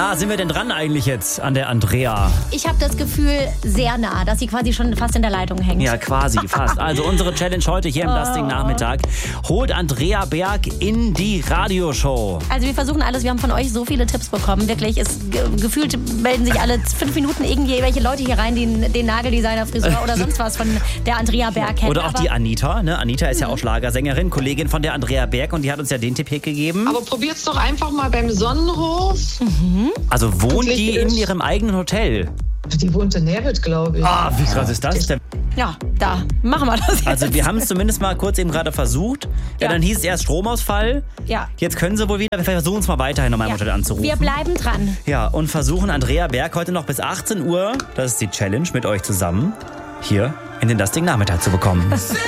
nah sind wir denn dran eigentlich jetzt an der Andrea? Ich habe das Gefühl, sehr nah, dass sie quasi schon fast in der Leitung hängt. Ja, quasi, fast. Also unsere Challenge heute hier im Dusting-Nachmittag. Holt Andrea Berg in die Radioshow. Also wir versuchen alles, wir haben von euch so viele Tipps bekommen. Wirklich, gefühlt melden sich alle 5 Minuten irgendwelche Leute hier rein, die den Nageldesigner, Friseur oder sonst was von der Andrea Berg kennen. Oder auch die Anita. Ne? Anita ist ja auch Schlagersängerin, Kollegin von der Andrea Berg und die hat uns ja den Tipp hier gegeben. Aber probiert's doch einfach mal beim Sonnenhof. Also wohnt die in ihrem eigenen Hotel? Die wohnt in Nerwitt, glaube ich. Ah, wie krass ist das denn? Ja, da machen wir das jetzt. Also wir haben es zumindest mal kurz eben gerade versucht. Ja, dann hieß es erst Stromausfall. Ja. Jetzt können sie wohl wieder. Wir versuchen es mal weiterhin nochmal im Hotel anzurufen. Wir bleiben dran. Ja, und versuchen Andrea Berg heute noch bis 18 Uhr, das ist die Challenge, mit euch zusammen hier in den Dusting-Nachmittag zu bekommen.